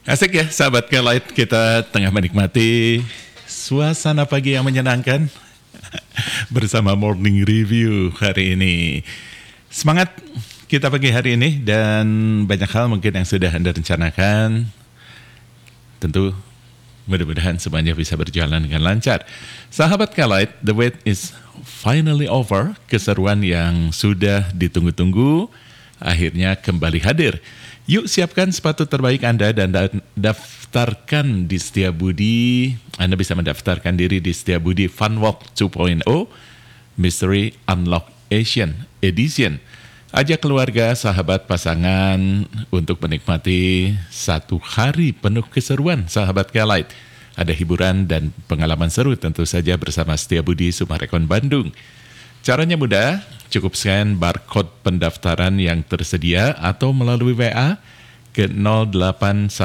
Asik ya sahabat Kelight, kita tengah menikmati suasana pagi yang menyenangkan bersama Morning Review hari ini. Semangat kita pagi hari ini dan banyak hal mungkin yang sudah Anda rencanakan. Tentu mudah-mudahan semuanya bisa berjalan dengan lancar. Sahabat Kelight, the wait is finally over. Keseruan yang sudah ditunggu-tunggu akhirnya kembali hadir. Yuk siapkan sepatu terbaik Anda dan daftarkan di Setiabudi. Anda bisa mendaftarkan diri di Setiabudi Fun Walk 2.0 Mystery Unlock Asian Edition. Ajak keluarga, sahabat, pasangan untuk menikmati satu hari penuh keseruan sahabat Kelight. Ada hiburan dan pengalaman seru tentu saja bersama Setiabudi Sumarekon Bandung. Caranya mudah, cukup scan barcode pendaftaran yang tersedia atau melalui WA ke 0815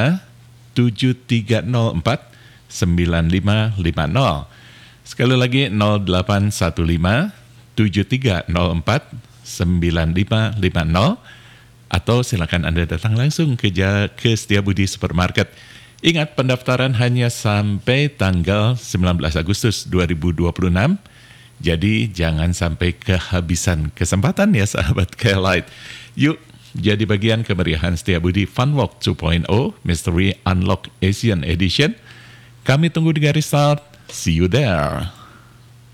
7304 9550. Sekali lagi 0815 7304 9550 atau silakan Anda datang langsung ke Setiabudi Supermarket. Ingat, pendaftaran hanya sampai tanggal 19 Agustus 2026. Jadi jangan sampai kehabisan kesempatan ya sahabat Kelight. Yuk jadi bagian kemeriahan Setiabudi Fun Walk 2.0 Mystery Unlock Asian Edition. Kami tunggu di garis start. See you there.